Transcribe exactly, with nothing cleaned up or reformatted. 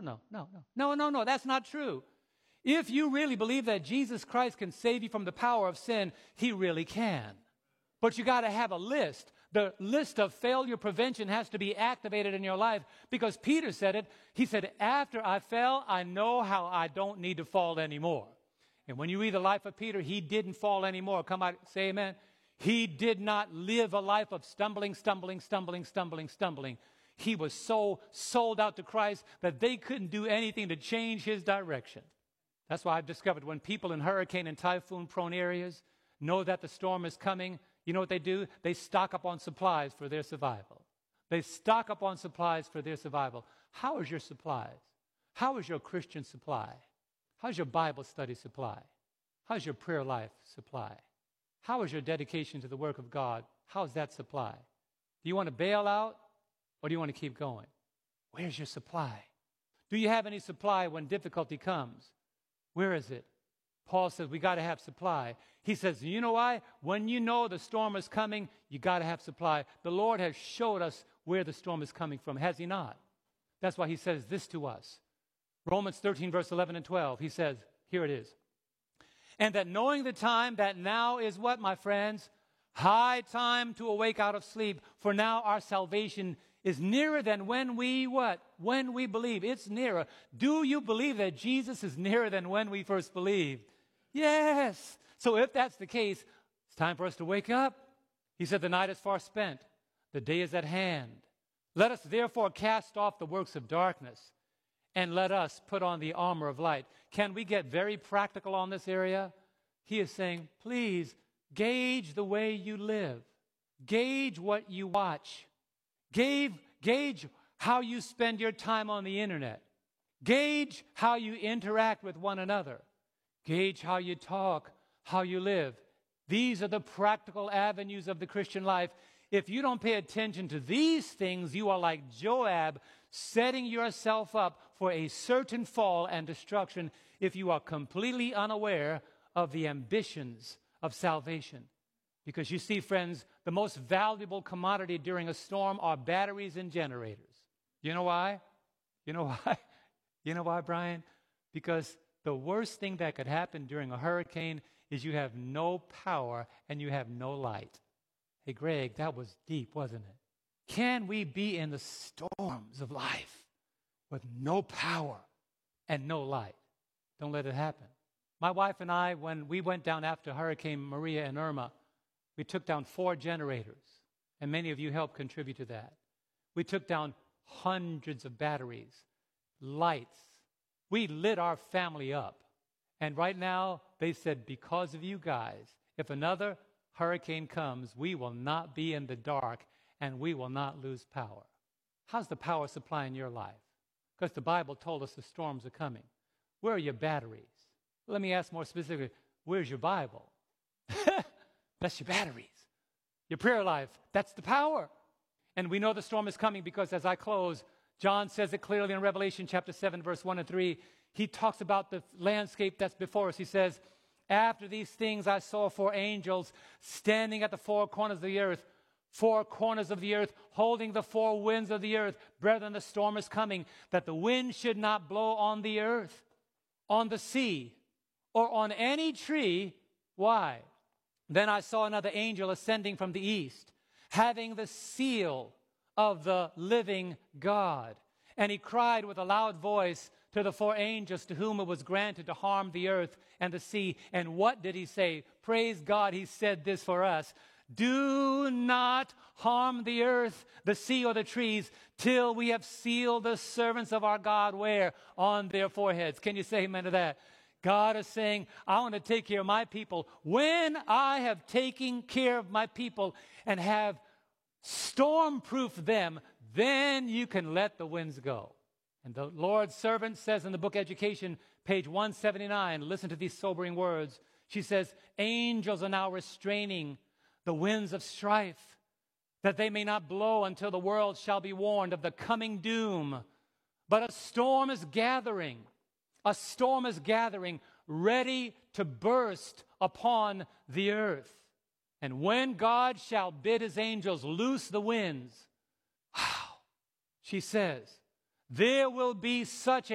no, no, no. No, no, no, that's not true. If you really believe that Jesus Christ can save you from the power of sin, he really can. But you got to have a list. The list of failure prevention has to be activated in your life, because Peter said it. He said, after I fell, I know how I don't need to fall anymore. And when you read the life of Peter, he didn't fall anymore. Come out, say amen. He did not live a life of stumbling, stumbling, stumbling, stumbling, stumbling. He was so sold out to Christ that they couldn't do anything to change his direction. That's why I've discovered when people in hurricane and typhoon-prone areas know that the storm is coming, you know what they do? They stock up on supplies for their survival. They stock up on supplies for their survival. How is your supplies? How is your Christian supply? How's your Bible study supply? How's your prayer life supply? How is your dedication to the work of God? How's that supply? Do you want to bail out, or do you want to keep going? Where's your supply? Do you have any supply when difficulty comes? Where is it? Paul says we got to have supply. He says, you know why? When you know the storm is coming, you got to have supply. The Lord has showed us where the storm is coming from, has he not? That's why he says this to us. Romans thirteen, verse eleven and twelve, he says, here it is. And that knowing the time, that now is what, my friends? High time to awake out of sleep, for now our salvation is nearer than when we what? When we believe. It's nearer. Do you believe that Jesus is nearer than when we first believed? Yes. So if that's the case, it's time for us to wake up. He said the night is far spent. The day is at hand. Let us therefore cast off the works of darkness, and let us put on the armor of light. Can we get very practical on this area? He is saying, please gauge the way you live. Gauge what you watch. Gauge, gauge how you spend your time on the internet. Gauge how you interact with one another. Gauge how you talk, how you live. These are the practical avenues of the Christian life. If you don't pay attention to these things, you are like Joab, setting yourself up for a certain fall and destruction if you are completely unaware of the ambitions of salvation. Because you see, friends, the most valuable commodity during a storm are batteries and generators. You know why? You know why? You know why, Brian? Because the worst thing that could happen during a hurricane is you have no power and you have no light. Hey, Greg, that was deep, wasn't it? Can we be in the storms of life with no power and no light? Don't let it happen. My wife and I, when we went down after Hurricane Maria and Irma, we took down four generators, and many of you helped contribute to that. We took down hundreds of batteries, lights. We lit our family up. And right now, they said, because of you guys, if another hurricane comes, we will not be in the dark, and we will not lose power. How's the power supply in your life? Because the Bible told us the storms are coming. Where are your batteries? Let me ask more specifically, where's your Bible? That's your batteries. Your prayer life, that's the power. And we know the storm is coming because, as I close, John says it clearly in Revelation chapter seven, verse one and three. He talks about the landscape that's before us. He says, after these things I saw four angels standing at the four corners of the earth, four corners of the earth, holding the four winds of the earth. Brethren, the storm is coming, that the wind should not blow on the earth, on the sea, or on any tree. Why? Then I saw another angel ascending from the east, having the seal of the living God. And he cried with a loud voice to the four angels to whom it was granted to harm the earth and the sea. And what did he say? Praise God, he said this for us. Do not harm the earth, the sea, or the trees, till we have sealed the servants of our God where? On their foreheads. Can you say amen to that? God is saying, I want to take care of my people. When I have taken care of my people and have storm-proofed them, then you can let the winds go. And the Lord's servant says in the book Education, page one seventy-nine, listen to these sobering words. She says, angels are now restraining the winds of strife, that they may not blow until the world shall be warned of the coming doom. But a storm is gathering. A storm is gathering, ready to burst upon the earth. And when God shall bid his angels loose the winds, wow, she says, there will be such